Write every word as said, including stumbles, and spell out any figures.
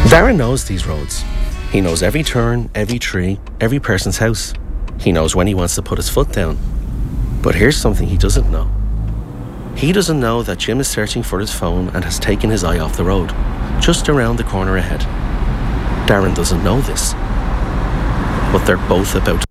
Darren knows these roads. He knows every turn, every tree, every person's house. He knows when he wants to put his foot down. But here's something he doesn't know. He doesn't know that Jim is searching for his phone and has taken his eye off the road, just around the corner ahead. Darren doesn't know this. But they're both about to